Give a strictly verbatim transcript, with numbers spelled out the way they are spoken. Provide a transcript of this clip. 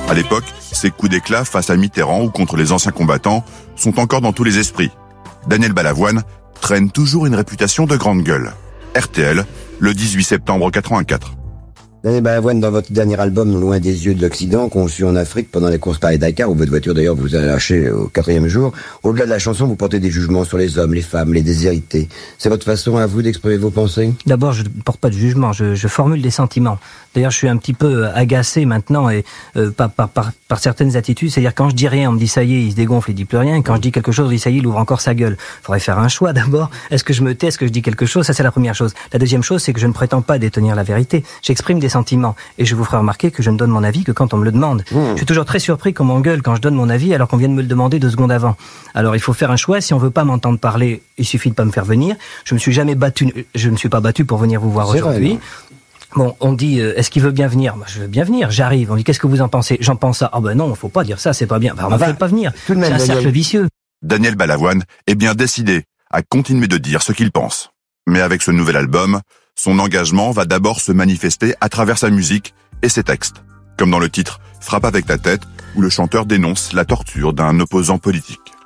À l'époque, ces coups d'éclat face à Mitterrand ou contre les anciens combattants sont encore dans tous les esprits. Daniel Balavoine traîne toujours une réputation de grande gueule. R T L, le dix-huit septembre quatre-vingt-quatre. Daniel Balavoine, dans votre dernier album, Loin des yeux de l'Occident, conçu en Afrique pendant les courses Paris-Dakar, où votre voiture d'ailleurs vous a lâché au quatrième jour, au-delà de la chanson, vous portez des jugements sur les hommes, les femmes, les déshérités. C'est votre façon à vous d'exprimer vos pensées? D'abord, je ne porte pas de jugement, je, je formule des sentiments. D'ailleurs, je suis un petit peu agacé maintenant et euh, par, par, par, par certaines attitudes. C'est-à-dire, quand je dis rien, on me dit ça y est, il se dégonfle, il dit plus rien. Et quand je dis quelque chose, on dit ça y est, il ouvre encore sa gueule. Il faudrait faire un choix d'abord. Est-ce que je me tais, est-ce que je dis quelque chose? Ça, c'est la première chose. La deuxième chose, c'est que je ne prétends pas détenir la vérité. J'exprime des sentiments. Et je vous ferai remarquer que je ne donne mon avis que quand on me le demande. Mmh. Je suis toujours très surpris qu'on m'engueule quand je donne mon avis alors qu'on vient de me le demander deux secondes avant. Alors, il faut faire un choix. Si on veut pas m'entendre parler, il suffit de pas me faire venir. Je me suis jamais battu, je me suis pas battu pour venir vous voir aujourd'hui. Bon, on dit, euh, est-ce qu'il veut bien venir? Bah, je veux bien venir, j'arrive. On dit, qu'est-ce que vous en pensez? J'en pense ça. Ah ben non, faut pas dire ça, c'est pas bien. Bah, on ne fait pas venir. Tout de même, c'est un cercle vicieux. Daniel Balavoine est bien décidé à continuer de dire ce qu'il pense. Mais avec ce nouvel album, son engagement va d'abord se manifester à travers sa musique et ses textes. Comme dans le titre « Frappe avec ta tête » où le chanteur dénonce la torture d'un opposant politique.